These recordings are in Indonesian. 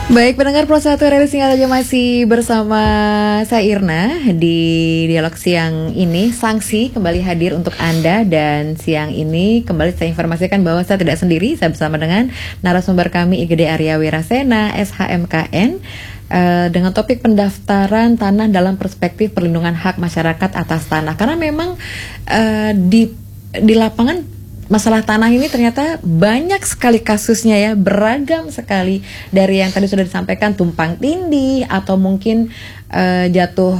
Baik, pendengar Pro 1 Radio Singkat aja masih bersama saya Irna di dialog siang ini. Sanksi kembali hadir untuk Anda dan siang ini kembali saya informasikan bahwa saya tidak sendiri. Saya bersama dengan narasumber kami IGD Arya Wirasena, SHMKN, dengan topik pendaftaran tanah dalam perspektif perlindungan hak masyarakat atas tanah. Karena memang di lapangan masalah tanah ini ternyata banyak sekali kasusnya ya, beragam sekali, dari yang tadi sudah disampaikan tumpang tindih atau mungkin jatuh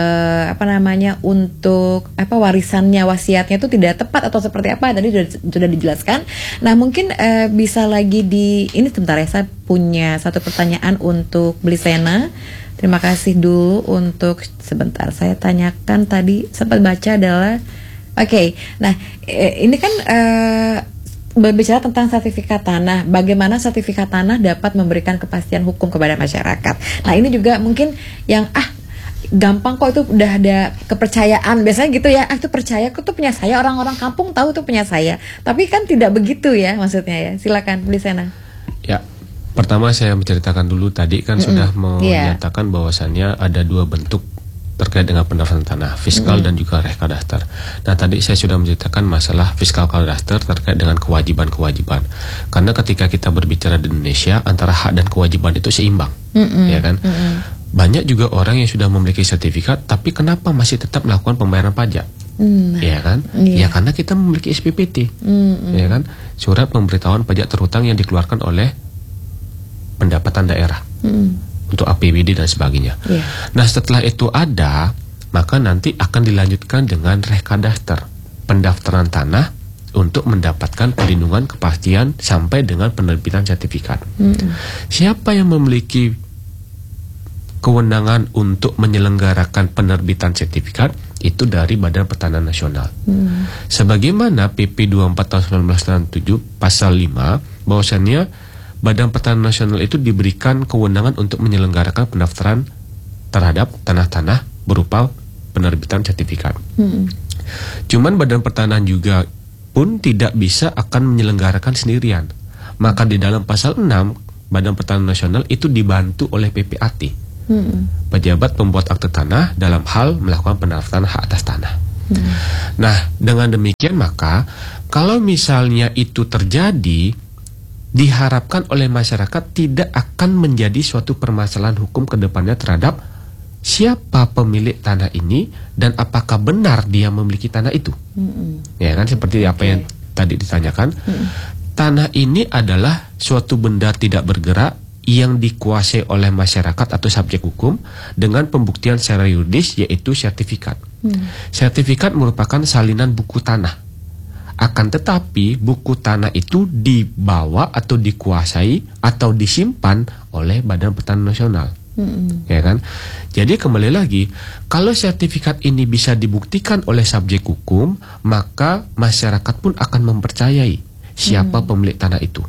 untuk warisannya, wasiatnya itu tidak tepat atau seperti apa, tadi sudah dijelaskan. Nah mungkin bisa lagi ini sebentar ya, saya punya satu pertanyaan untuk Blisena. Terima kasih dulu untuk sebentar saya tanyakan, tadi sempat baca adalah Oke, nah ini kan berbicara tentang sertifikat tanah. Bagaimana sertifikat tanah dapat memberikan kepastian hukum kepada masyarakat. Nah ini juga mungkin yang gampang kok, itu udah ada kepercayaan. Biasanya gitu ya, itu percaya, itu punya saya, orang-orang kampung tahu itu punya saya. Tapi kan tidak begitu ya maksudnya ya. Silakan Blisena. Ya, pertama saya menceritakan dulu tadi kan sudah menyatakan bahwasannya ada dua bentuk terkait dengan pendaftaran tanah, fiskal dan juga rekadaster. Nah tadi saya sudah menceritakan masalah fiskal kadaster terkait dengan kewajiban-kewajiban. Karena ketika kita berbicara di Indonesia, antara hak dan kewajiban itu seimbang, ya kan? Banyak juga orang yang sudah memiliki sertifikat, tapi kenapa masih tetap melakukan pembayaran pajak? Ya kan? Ya karena kita memiliki SPPT, ya kan? Surat pemberitahuan pajak terhutang yang dikeluarkan oleh pendapatan daerah. Untuk APBD dan sebagainya. Nah setelah itu ada, maka nanti akan dilanjutkan dengan rekadaster, pendaftaran tanah untuk mendapatkan perlindungan kepastian sampai dengan penerbitan sertifikat. Siapa yang memiliki kewenangan untuk menyelenggarakan penerbitan sertifikat? Itu dari Badan Pertanahan Nasional. Sebagaimana PP 24 tahun 1997 pasal 5, bahwasannya Badan Pertanahan Nasional itu diberikan kewenangan untuk menyelenggarakan pendaftaran terhadap tanah-tanah berupa penerbitan sertifikat. Cuman Badan Pertanahan juga pun tidak bisa akan menyelenggarakan sendirian. Maka di dalam pasal 6 Badan Pertanahan Nasional itu dibantu oleh PPAT, pejabat pembuat akte tanah, dalam hal melakukan pendaftaran hak atas tanah. Nah dengan demikian maka kalau misalnya itu terjadi, diharapkan oleh masyarakat tidak akan menjadi suatu permasalahan hukum ke depannya terhadap siapa pemilik tanah ini dan apakah benar dia memiliki tanah itu. Ya kan, seperti apa yang tadi ditanyakan. Tanah ini adalah suatu benda tidak bergerak yang dikuasai oleh masyarakat atau subjek hukum dengan pembuktian secara yuridis, yaitu sertifikat. Sertifikat merupakan salinan buku tanah. Akan tetapi buku tanah itu dibawa atau dikuasai atau disimpan oleh Badan Pertanahan Nasional, ya kan? Jadi kembali lagi, kalau sertifikat ini bisa dibuktikan oleh subjek hukum, maka masyarakat pun akan mempercayai siapa pemilik tanah itu.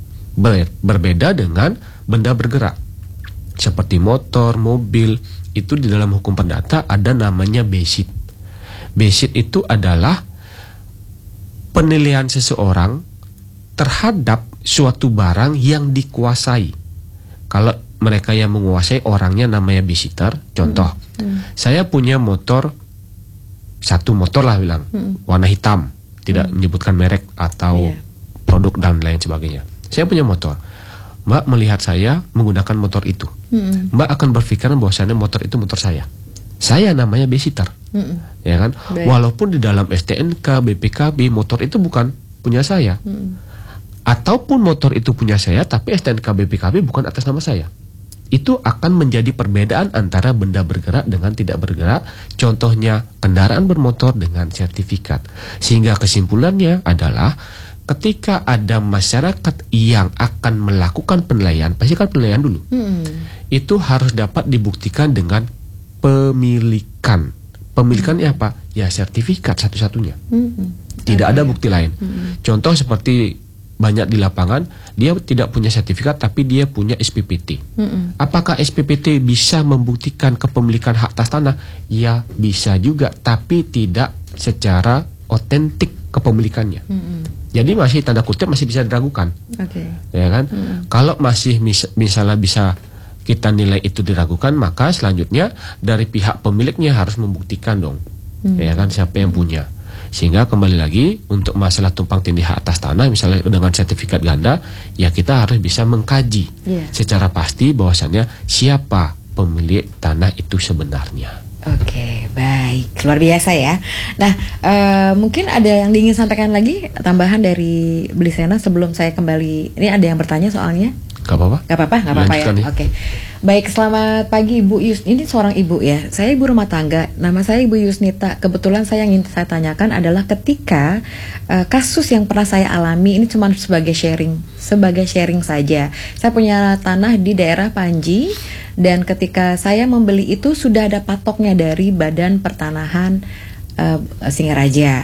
Berbeda dengan benda bergerak seperti motor, mobil, itu di dalam hukum perdata ada namanya besit. Besit itu adalah penilaian seseorang terhadap suatu barang yang dikuasai. Kalau mereka yang menguasai orangnya namanya besitter. Contoh, saya punya motor, satu motor lah bilang, warna hitam, tidak menyebutkan merek atau produk dan lain sebagainya. Saya punya motor, Mbak melihat saya menggunakan motor itu, Mbak akan berpikiran bahwasannya motor itu motor saya. Saya namanya besitter, ya kan? Walaupun di dalam STNK, BPKB motor itu bukan punya saya, ataupun motor itu punya saya, tapi STNK, BPKB bukan atas nama saya. Itu akan menjadi perbedaan antara benda bergerak dengan tidak bergerak. Contohnya kendaraan bermotor dengan sertifikat. Sehingga kesimpulannya adalah ketika ada masyarakat yang akan melakukan penilaian, pasti kan penilaian dulu. Itu harus dapat dibuktikan dengan pemilikan. Pemilikannya apa? Ya sertifikat satu-satunya. Tidak ada bukti lain. Contoh seperti banyak di lapangan, dia tidak punya sertifikat tapi dia punya SPPT. Apakah SPPT bisa membuktikan kepemilikan hak atas tanah? Ya bisa juga, tapi tidak secara otentik. kepemilikannya. Jadi masih tanda kutip masih bisa diragukan. Ya kan? Kalau masih misalnya bisa kita nilai itu diragukan, maka selanjutnya dari pihak pemiliknya harus membuktikan dong. Ya kan, siapa yang punya. Sehingga kembali lagi untuk masalah tumpang tindih hak atas tanah misalnya dengan sertifikat ganda, ya kita harus bisa mengkaji secara pasti bahwasannya siapa pemilik tanah itu sebenarnya. Oke, baik, luar biasa ya. Nah, mungkin ada yang ingin sampaikan lagi tambahan dari Belisena sebelum saya kembali. Ini ada yang bertanya soalnya. Gak apa-apa ya. Oke. Baik, selamat pagi Ibu Yus. Ini seorang ibu ya. Saya ibu rumah tangga. Nama saya Ibu Yusnita. Kebetulan saya yang ingin saya tanyakan adalah ketika kasus yang pernah saya alami ini cuma sebagai sharing saja. Saya punya tanah di daerah Panji dan ketika saya membeli itu sudah ada patoknya dari Badan Pertanahan Singaraja.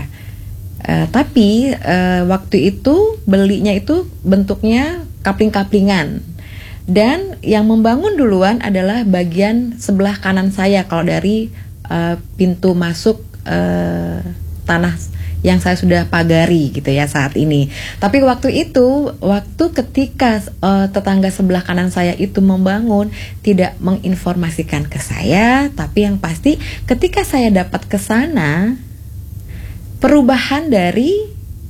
Tapi waktu itu belinya itu bentuknya kapling-kaplingan. Dan yang membangun duluan adalah bagian sebelah kanan saya kalau dari pintu masuk tanah yang saya sudah pagari gitu ya saat ini. Tapi waktu ketika tetangga sebelah kanan saya itu membangun tidak menginformasikan ke saya, tapi yang pasti ketika saya dapat ke sana perubahan dari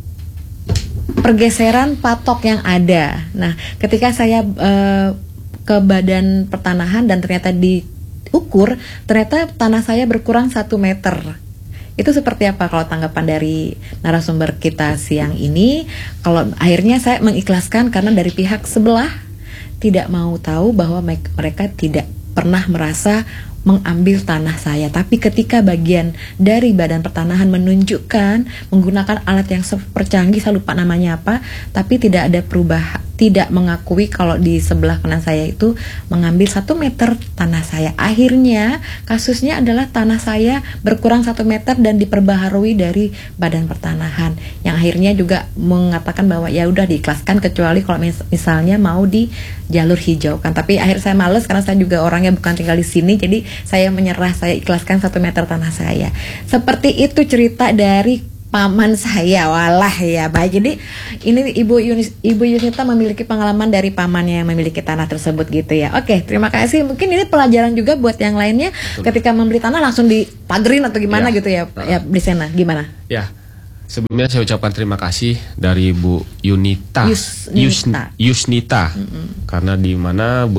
pergeseran patok yang ada. Nah, ketika saya ke Badan Pertanahan dan ternyata diukur, ternyata tanah saya berkurang 1 meter. Itu seperti apa kalau tanggapan dari narasumber kita siang ini? Kalau akhirnya saya mengikhlaskan karena dari pihak sebelah tidak mau tahu bahwa mereka tidak pernah merasa mengambil tanah saya, tapi ketika bagian dari Badan Pertanahan menunjukkan menggunakan alat yang super canggih, saya lupa namanya apa, tapi tidak ada perubahan, tidak mengakui kalau di sebelah kanan saya itu mengambil 1 meter tanah saya. Akhirnya kasusnya adalah tanah saya berkurang 1 meter dan diperbaharui dari Badan Pertanahan, yang akhirnya juga mengatakan bahwa ya udah diikhlaskan kecuali kalau misalnya mau di jalur hijau kan. Tapi akhirnya saya males karena saya juga orangnya bukan tinggal di sini, jadi saya menyerah, saya ikhlaskan 1 meter tanah saya. Seperti itu cerita dari paman saya, walah ya. Baik, jadi ini Ibu Yusnita memiliki pengalaman dari pamannya yang memiliki tanah tersebut gitu ya. Oke, terima kasih. Mungkin ini pelajaran juga buat yang lainnya. Betul. Ketika membeli tanah langsung dipagerin atau gimana gitu ya. Ya, Belisena, gimana? Ya. Sebelumnya saya ucapkan terima kasih dari Bu Yunita Yusnita. Karena di mana Bu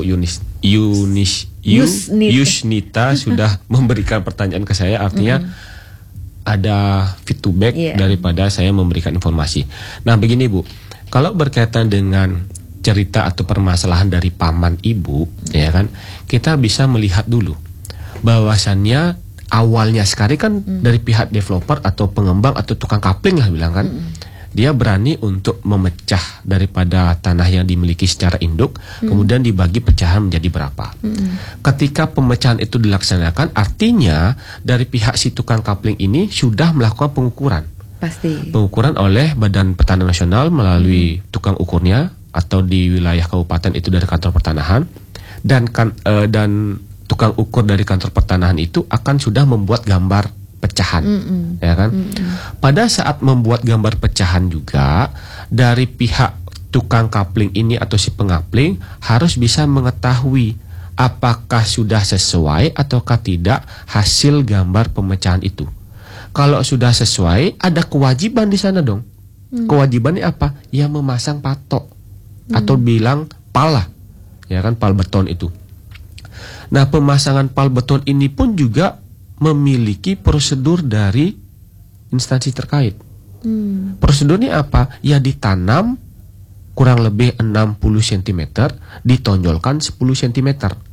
Yusnita sudah memberikan pertanyaan ke saya, artinya ada feedback daripada saya memberikan informasi. Nah, begini Bu, kalau berkaitan dengan cerita atau permasalahan dari paman ibu, ya kan, kita bisa melihat dulu bahwasannya awalnya sekali kan dari pihak developer atau pengembang atau tukang kapling lah bilang kan, dia berani untuk memecah daripada tanah yang dimiliki secara induk, kemudian dibagi pecahan menjadi berapa. Ketika pemecahan itu dilaksanakan, artinya dari pihak si tukang kapling ini sudah melakukan pengukuran. Pasti. Pengukuran oleh Badan Pertanahan Nasional melalui tukang ukurnya, atau di wilayah kabupaten itu dari kantor pertanahan, dan tukang ukur dari kantor pertanahan itu akan sudah membuat gambar pecahan, ya kan? Pada saat membuat gambar pecahan juga dari pihak tukang kapling ini atau si pengapling harus bisa mengetahui apakah sudah sesuai ataukah tidak hasil gambar pemecahan itu. Kalau sudah sesuai, ada kewajiban di sana dong. Kewajibannya apa? Ya memasang patok atau bilang pal lah, ya kan, pal beton itu. Nah, pemasangan pal beton ini pun juga memiliki prosedur dari instansi terkait. Prosedurnya apa? Ya ditanam kurang lebih 60 cm, ditonjolkan 10 cm.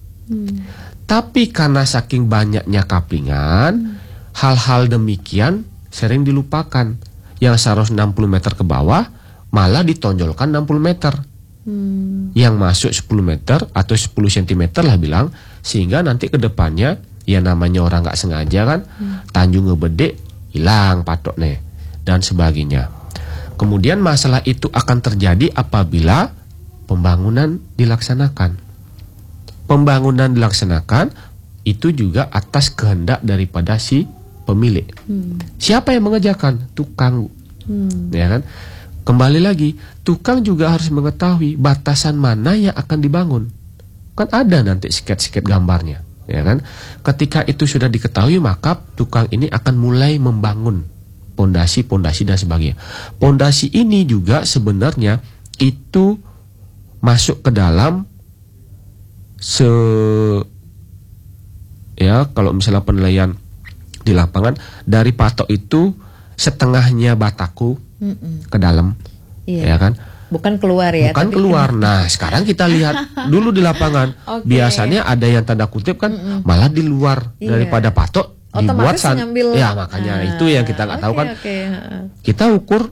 Tapi karena saking banyaknya kaplingan, hal-hal demikian sering dilupakan. Yang seharusnya 60 meter ke bawah malah ditonjolkan 60 meter. Yang masuk 10 meter atau 10 cm lah bilang, sehingga nanti ke depannya ya namanya orang nggak sengaja kan, Tanjung ngebedek hilang patok nih dan sebagainya. Kemudian masalah itu akan terjadi apabila pembangunan dilaksanakan. Pembangunan dilaksanakan itu juga atas kehendak daripada si pemilik. Siapa yang mengerjakan? Tukang Ya kan? Kembali lagi, tukang juga harus mengetahui batasan mana yang akan dibangun. Kan ada nanti sket-sket gambarnya, ya kan? Ketika itu sudah diketahui, maka tukang ini akan mulai membangun pondasi dan sebagainya. Pondasi ini juga sebenarnya itu masuk ke dalam kalau misalnya penilaian di lapangan, dari patok itu setengahnya bataku ke dalam, ya kan? Bukan keluar ya? Bukan keluar. Nah, sekarang kita lihat dulu di lapangan. Biasanya ada yang tanda kutip kan malah di luar daripada patok dibuat ya, makanya itu yang kita nggak tahu kan. Kita ukur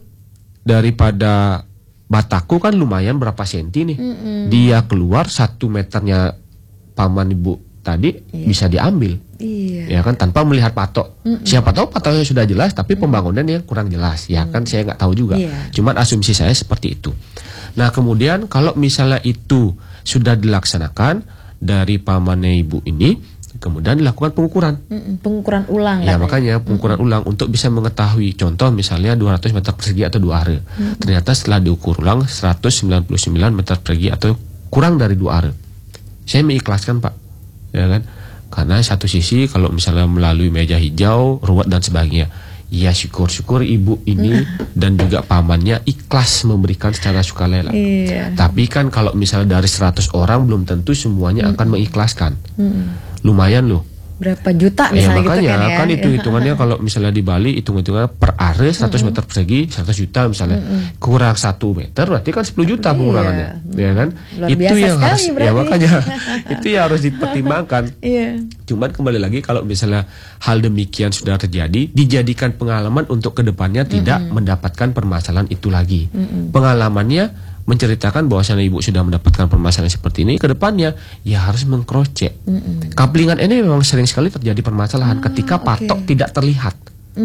daripada bataku kan lumayan berapa senti nih. Dia keluar 1 meternya paman ibu tadi bisa diambil, ya kan, tanpa melihat patok. Siapa tahu patoknya sudah jelas, tapi pembangunan yang kurang jelas, ya kan, saya nggak tahu juga. Cuman asumsi saya seperti itu. Nah, kemudian kalau misalnya itu sudah dilaksanakan dari pamannya ibu ini, kemudian dilakukan pengukuran. Pengukuran ulang. Ya, makanya pengukuran ulang untuk bisa mengetahui. Contoh misalnya 200 meter persegi atau 2 are. Ternyata setelah diukur ulang 199 meter persegi atau kurang dari 2 are. Saya mengikhlaskan, Pak, ya kan? Karena satu sisi kalau misalnya melalui meja hijau, ruwet dan sebagainya, ya syukur-syukur ibu ini dan juga pamannya ikhlas memberikan secara sukarela. Tapi kan kalau misalnya dari 100 orang belum tentu semuanya akan mengikhlaskan. Lumayan loh. Berapa juta misalnya makanya, gitu kan ya. Kan itu hitungannya kalau misalnya di Bali hitung-hitungannya per are 100 meter persegi 100 juta misalnya. Kurang 1 meter berarti kan 10 juta pengurangannya. Ya kan? Luar itu biasa yang harus berarti. ya makanya itu yang harus dipertimbangkan. Cuman kembali lagi kalau misalnya hal demikian sudah terjadi, dijadikan pengalaman untuk kedepannya tidak mendapatkan permasalahan itu lagi. Pengalamannya menceritakan bahwasannya ibu sudah mendapatkan permasalahan seperti ini, ke depannya ya harus mengcross-check. Kaplingan ini memang sering sekali terjadi permasalahan ketika patok tidak terlihat.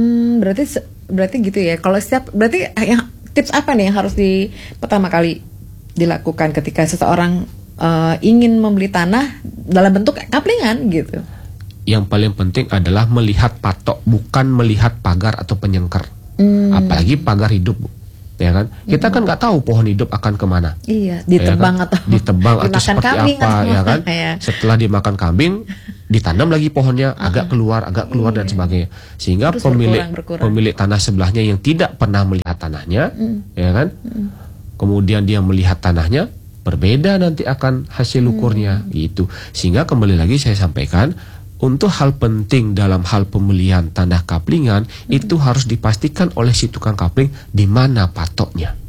Berarti gitu ya. Kalau berarti yang tips apa nih yang harus pertama kali dilakukan ketika seseorang ingin membeli tanah dalam bentuk kaplingan gitu? Yang paling penting adalah melihat patok, bukan melihat pagar atau penyengker. Apalagi pagar hidup, Bu. Ya kan, kita kan nggak tahu pohon hidup akan kemana. Ditebang ya kan? atau ditebang atau seperti apa, ya kan? Setelah dimakan kambing, ditanam lagi pohonnya, agak keluar dan sebagainya. Sehingga terus pemilik tanah sebelahnya yang tidak pernah melihat tanahnya, ya kan? Kemudian dia melihat tanahnya, berbeda nanti akan hasil ukurnya, gitu. Sehingga kembali lagi saya sampaikan, untuk hal penting dalam hal pembelian tanah kaplingan itu harus dipastikan oleh si tukang kapling di mana patoknya,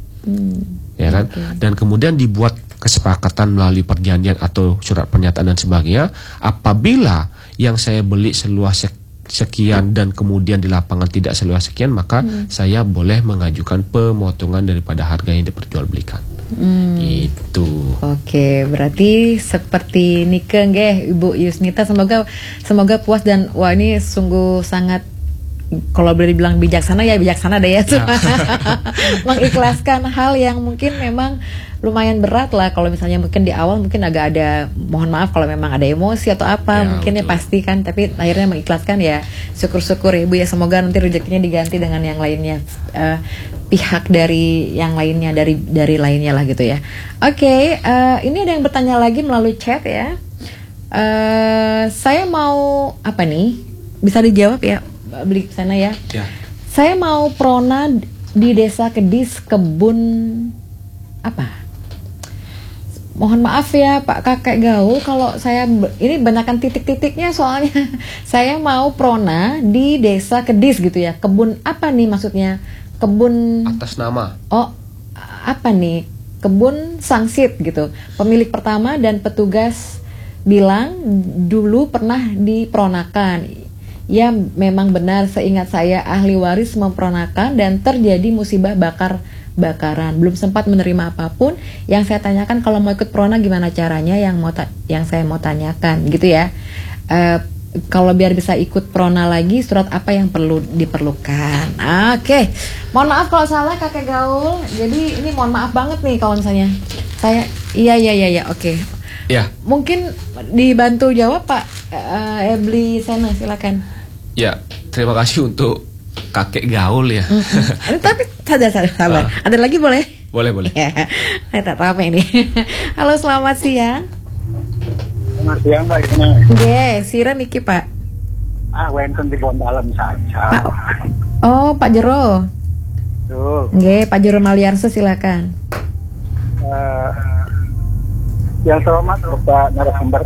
ya kan? Dan kemudian dibuat kesepakatan melalui perjanjian atau surat pernyataan dan sebagainya. Apabila yang saya beli seluas sekian dan kemudian di lapangan tidak seluas sekian, maka saya boleh mengajukan pemotongan daripada harga yang diperjualbelikan. Itu. Oke, berarti seperti Nike nggih Ibu Yusnita, semoga puas dan wah ini sungguh sangat, kalau boleh dibilang bijaksana ya bijaksana deh ya. Mengikhlaskan hal yang mungkin memang lumayan berat lah, kalau misalnya mungkin di awal mungkin agak ada, mohon maaf kalau memang ada emosi atau apa, mungkin betul. Ya pasti kan, tapi akhirnya mengikhlaskan ya syukur-syukur ya Bu ya, semoga nanti rezekinya diganti dengan yang lainnya, pihak dari yang lainnya, dari lainnya lah gitu ya. Oke, ini ada yang bertanya lagi melalui chat ya. Saya mau apa nih, bisa dijawab ya beli sana ya. Saya mau prona di Desa Kedis, kebun apa? Mohon maaf ya Pak Kakek Gaul, kalau saya ini banyakkan titik-titiknya soalnya. Saya mau prona di Desa Kedis gitu ya. Kebun apa nih maksudnya? Kebun atas nama. Oh, apa nih? Kebun Sangsit gitu. Pemilik pertama dan petugas bilang dulu pernah dipronakan. Ya memang benar, seingat saya ahli waris mempronakan dan terjadi musibah bakaran. Belum sempat menerima apapun. Yang saya tanyakan kalau mau ikut prona gimana caranya, yang saya mau tanyakan gitu ya. Kalau biar bisa ikut prona lagi, surat apa yang perlu diperlukan? Oke. Mohon maaf kalau salah Kakek Gaul. Jadi ini mohon maaf banget nih kalau misalnya saya iya oke. Ya. Mungkin dibantu jawab Pak Ebli Sena, silakan. Ya, terima kasih untuk kakek gaul ya. Tapi sabar. Ada lagi boleh? Boleh. Ya, saya tak tahu ini. Halo, selamat siang. Selamat siang Mbak Ina. Sira niki Pak. Wenten di dalam saja. Pak Jero. Tuh. Pak Jero Maliarso silakan. Yang terhormat Bapak narasumber.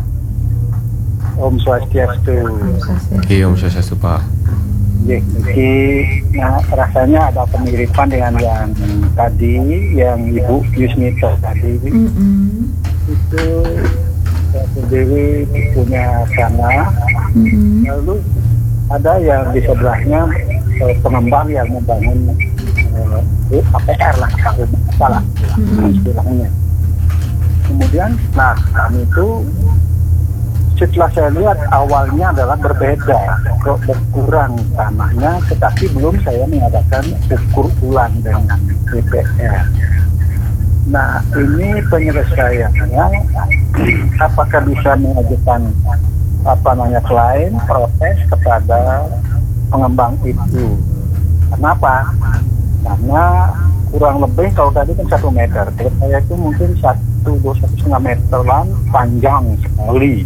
Om Swastiastu. Iya, Om Swastiastu Pak. Jadi rasanya ada pemiripan dengan yang tadi, yang Ibu Yusmita tadi. Itu Dewi punya tanah. Lalu ada yang di sebelahnya pengembang yang membangun APR lah, salah istilahnya. Kemudian, kami itu setelah saya lihat awalnya adalah berbeda, kok berkurang tanahnya, tetapi belum saya mengadakan ukur ulang dengan DPR. Nah, ini penyelesaiannya, apakah bisa mengajukan klaim protes kepada pengembang itu? Kenapa? Karena kurang lebih kalau tadi kan 1 meter, kalau saya itu mungkin 1,5 meteran panjang sekali.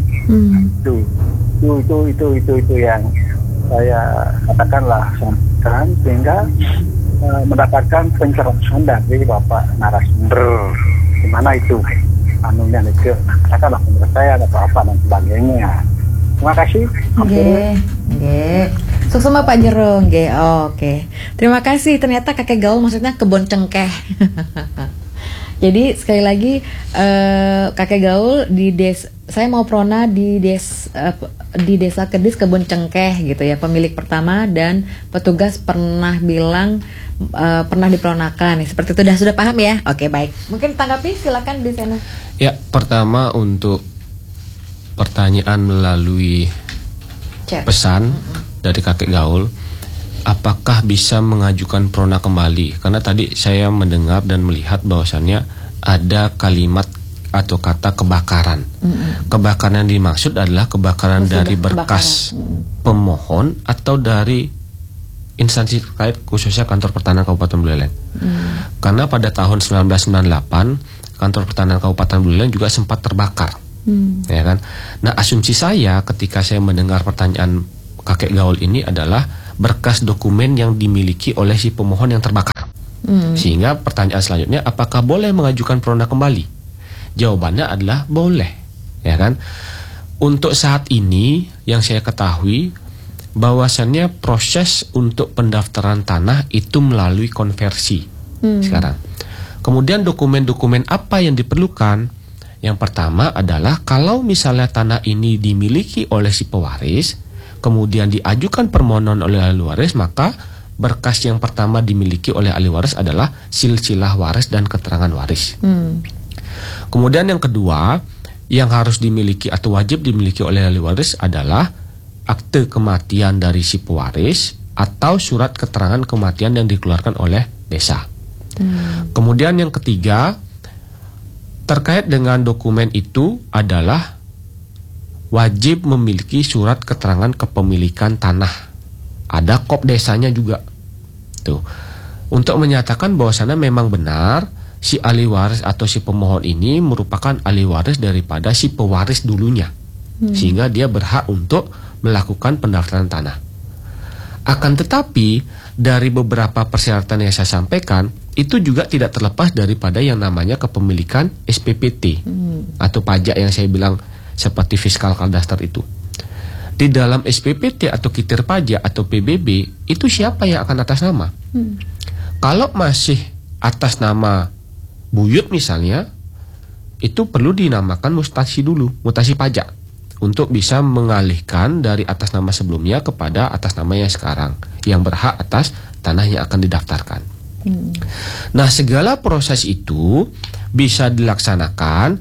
Itu yang saya katakanlah sampaikan sehingga mendapatkan pencerahan dari Bapak narasumber. Gimana itu anunya itu, katakanlah menurut saya atau apa dan sebagainya. Terima kasih. Sukses sama Pak Jero. Oke. Terima kasih. Ternyata kakek gaul maksudnya kebun cengkeh. Jadi sekali lagi kakek gaul di saya mau prona di desa Kedis Kebun Cengkeh gitu ya, pemilik pertama, dan petugas pernah bilang pernah dipronakan. Seperti itu sudah paham ya? Oke, baik. Mungkin tanggapi silakan di sana. Ya, pertama untuk pertanyaan melalui pesan dari kakek gaul, apakah bisa mengajukan prona kembali? Karena tadi saya mendengar dan melihat bahwasannya ada kalimat atau kata kebakaran. Kebakaran yang dimaksud adalah kebakaran dari berkas pemohon atau dari instansi terkait, khususnya kantor pertanahan Kabupaten Buleleng. Karena pada tahun 1998 kantor pertanahan Kabupaten Buleleng juga sempat terbakar. Ya kan? Nah, asumsi saya ketika saya mendengar pertanyaan kakek gaul ini adalah berkas dokumen yang dimiliki oleh si pemohon yang terbakar. Sehingga pertanyaan selanjutnya, apakah boleh mengajukan prona kembali? Jawabannya adalah boleh, ya kan? Untuk saat ini yang saya ketahui bahwasannya proses untuk pendaftaran tanah itu melalui konversi sekarang. Kemudian dokumen-dokumen apa yang diperlukan? Yang pertama adalah kalau misalnya tanah ini dimiliki oleh si pewaris, kemudian diajukan permohonan oleh ahli waris, maka berkas yang pertama dimiliki oleh ahli waris adalah silsilah waris dan keterangan waris. Kemudian yang kedua yang harus dimiliki atau wajib dimiliki oleh ahli waris adalah akte kematian dari si pewaris atau surat keterangan kematian yang dikeluarkan oleh desa. Kemudian yang ketiga terkait dengan dokumen itu adalah wajib memiliki surat keterangan kepemilikan tanah. Ada kop desanya juga. Tuh. Untuk menyatakan bahwasannya memang benar si ahli waris atau si pemohon ini merupakan ahli waris daripada si pewaris dulunya. Sehingga dia berhak untuk melakukan pendaftaran tanah. Akan tetapi dari beberapa persyaratan yang saya sampaikan itu juga tidak terlepas daripada yang namanya kepemilikan SPPT atau pajak yang saya bilang seperti fiskal kadaster itu. Di dalam SPPT atau kitir pajak atau PBB itu siapa yang akan atas nama? Kalau masih atas nama buyut misalnya, itu perlu dinamakan mutasi dulu, mutasi pajak, untuk bisa mengalihkan dari atas nama sebelumnya kepada atas nama yang sekarang, yang berhak atas tanah yang akan didaftarkan. Nah, segala proses itu bisa dilaksanakan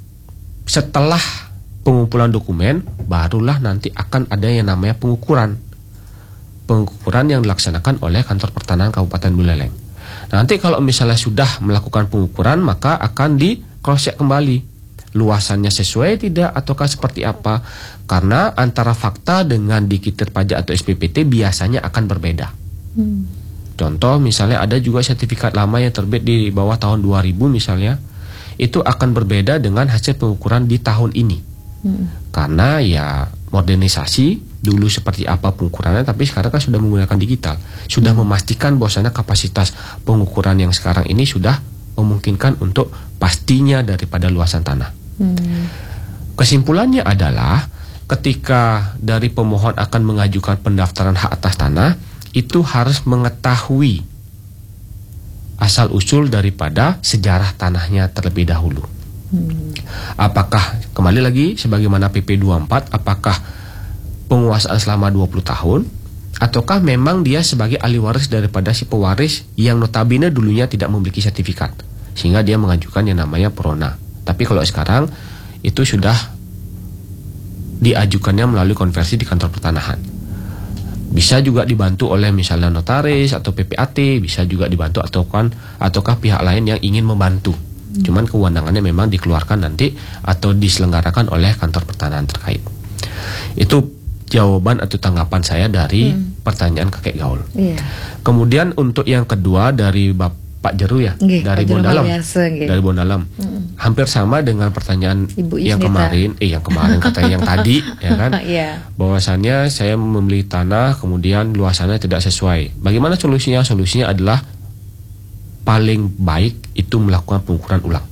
setelah pengumpulan dokumen, barulah nanti akan ada yang namanya pengukuran. Pengukuran yang dilaksanakan oleh kantor pertanahan Kabupaten Buleleng. Nanti kalau misalnya sudah melakukan pengukuran, maka akan di cross check kembali. luasannya sesuai tidak ataukah seperti apa, karena antara fakta dengan dikitir pajak atau SPPT biasanya akan berbeda. Contoh misalnya ada juga sertifikat lama yang terbit di bawah tahun 2000 misalnya, itu akan berbeda dengan hasil pengukuran di tahun ini. Karena ya modernisasi, dulu seperti apa pengukurannya, tapi sekarang kan sudah menggunakan digital, sudah memastikan bahwasanya kapasitas pengukuran yang sekarang ini sudah memungkinkan untuk pastinya daripada luasan tanah. Kesimpulannya adalah ketika dari pemohon akan mengajukan pendaftaran hak atas tanah, itu harus mengetahui asal-usul daripada sejarah tanahnya terlebih dahulu. Apakah, kembali lagi sebagaimana PP 24, apakah penguasaan selama 20 tahun ataukah memang dia sebagai ahli waris daripada si pewaris yang notabene dulunya tidak memiliki sertifikat, sehingga dia mengajukan yang namanya PRONA. Tapi kalau sekarang itu sudah diajukannya melalui konversi di kantor pertanahan. Bisa juga dibantu oleh misalnya notaris atau PPAT, bisa juga dibantu ataukah pihak lain yang ingin membantu. Cuman kewenangannya memang dikeluarkan nanti atau diselenggarakan oleh kantor pertanahan terkait. Itu jawaban atau tanggapan saya dari pertanyaan kakek gaul. Kemudian untuk yang kedua dari Bapak Jeru ya, dari Bondalam. Dari Bondalam. Hampir sama dengan pertanyaan Ibu yang kemarin, katanya yang tadi, ya kan? Bahwasannya saya membeli tanah kemudian luasannya tidak sesuai. Bagaimana solusinya? Solusinya adalah paling baik itu melakukan pengukuran ulang.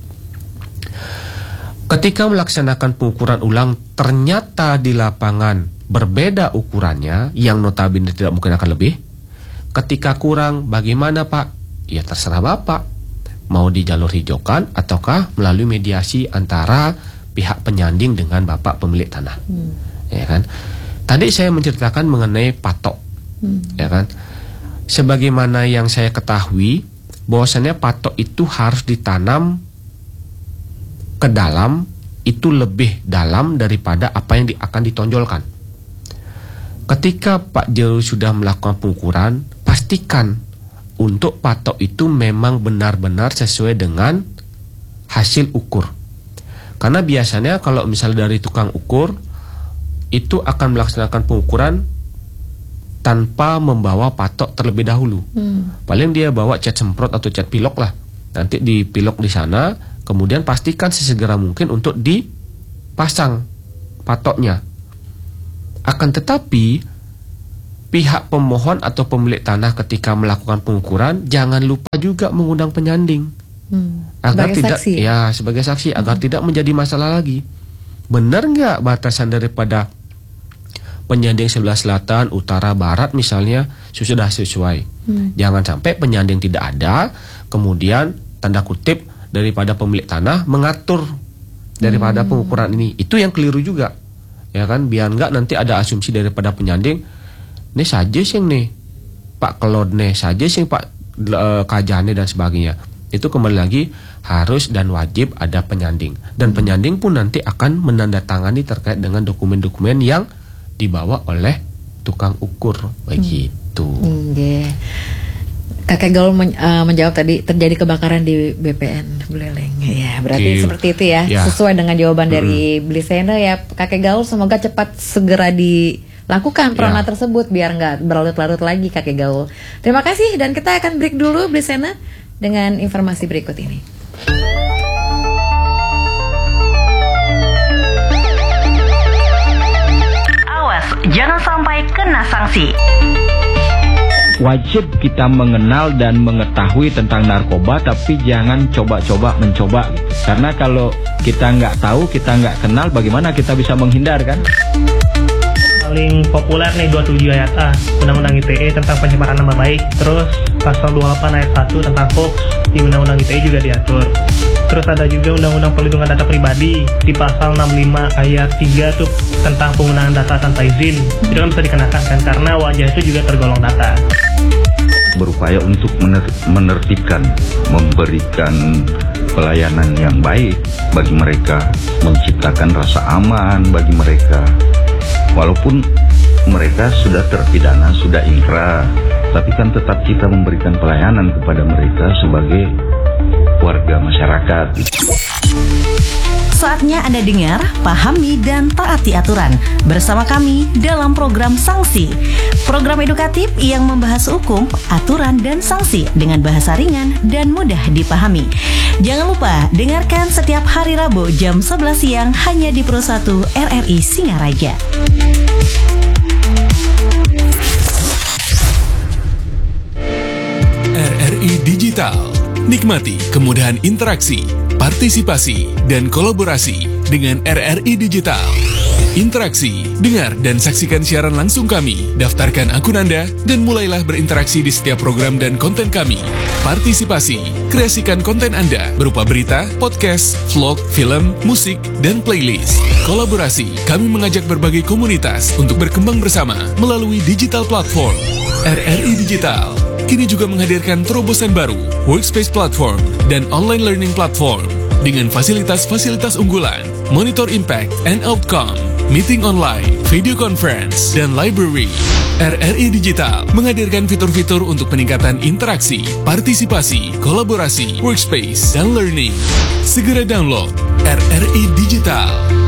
Ketika melaksanakan pengukuran ulang ternyata di lapangan berbeda ukurannya, yang notabene tidak mungkin akan lebih. Ketika kurang, bagaimana Pak? Ya terserah Bapak, mau di jalur hijaukan ataukah melalui mediasi antara pihak penyanding dengan Bapak pemilik tanah. Ya kan? Tadi saya menceritakan mengenai patok. Ya kan? Sebagaimana yang saya ketahui, bahwasannya patok itu harus ditanam ke dalam, itu lebih dalam daripada apa yang akan ditonjolkan. Ketika Pak Jeru sudah melakukan pengukuran, pastikan untuk patok itu memang benar-benar sesuai dengan hasil ukur. Karena biasanya kalau misalnya dari tukang ukur itu akan melaksanakan pengukuran tanpa membawa patok terlebih dahulu. Paling dia bawa cat semprot atau cat pilok lah. Nanti dipilok di sana, kemudian pastikan sesegera mungkin untuk dipasang patoknya. Akan tetapi pihak pemohon atau pemilik tanah ketika melakukan pengukuran jangan lupa juga mengundang penyanding agar sebagai tidak saksi. Sebagai saksi agar tidak menjadi masalah lagi. Benar nggak batasan daripada penyanding sebelah selatan, utara, barat misalnya sudah sesuai. Jangan sampai penyanding tidak ada, kemudian tanda kutip daripada pemilik tanah mengatur daripada pengukuran ini. Itu yang keliru juga. Ya kan, biar nggak nanti ada asumsi daripada penyanding, nih saja sih nih Pak Kelod nih saja sih Pak Kajane dan sebagainya. Itu kembali lagi harus dan wajib ada penyanding, dan penyanding pun nanti akan menandatangani terkait dengan dokumen-dokumen yang dibawa oleh tukang ukur begitu. Kakek Gaul menjawab tadi terjadi kebakaran di BPN Buleleng. Ya, berarti seperti itu ya. Sesuai dengan jawaban dari Blisena ya, Kakek Gaul, semoga cepat segera dilakukan PRONA tersebut biar nggak berlarut-larut lagi Kakek Gaul. Terima kasih, dan kita akan break dulu Blisena dengan informasi berikut ini. Awas, jangan sampai kena sanksi. Wajib kita mengenal dan mengetahui tentang narkoba, tapi jangan coba-coba mencoba. Karena kalau kita nggak tahu, kita nggak kenal, bagaimana kita bisa menghindar kan? Paling populer nih 27 ayat A Undang-Undang ITE tentang pencemaran nama baik. Terus pasal 28 ayat 1 tentang hoax di Undang-Undang ITE juga diatur. Terus ada juga Undang-Undang Perlindungan Data Pribadi di pasal 65 ayat 3 tuh tentang penggunaan data tanpa izin. Itu kan bisa dikenakan kan, karena wajah itu juga tergolong data. Berupaya untuk menertibkan, memberikan pelayanan yang baik bagi mereka, menciptakan rasa aman bagi mereka. Walaupun mereka sudah terpidana, sudah ingkrah, tapi kan tetap kita memberikan pelayanan kepada mereka sebagai warga masyarakat. Saatnya Anda dengar, pahami, dan taati aturan bersama kami dalam program Sanksi. Program edukatif yang membahas hukum, aturan, dan sanksi dengan bahasa ringan dan mudah dipahami. Jangan lupa, dengarkan setiap hari Rabu jam 11 siang hanya di Pro 1 RRI Singaraja. RRI Digital. Nikmati kemudahan interaksi, partisipasi, dan kolaborasi dengan RRI Digital. Interaksi, dengar dan saksikan siaran langsung kami, daftarkan akun Anda, dan mulailah berinteraksi di setiap program dan konten kami. Partisipasi, kreasikan konten Anda berupa berita, podcast, vlog, film, musik, dan playlist. Kolaborasi, kami mengajak berbagai komunitas untuk berkembang bersama melalui digital platform. RRI Digital kini juga menghadirkan terobosan baru, workspace platform, dan online learning platform dengan fasilitas-fasilitas unggulan, monitor impact and outcome, meeting online, video conference, dan library. RRI Digital menghadirkan fitur-fitur untuk peningkatan interaksi, partisipasi, kolaborasi, workspace, dan learning. Segera download RRI Digital.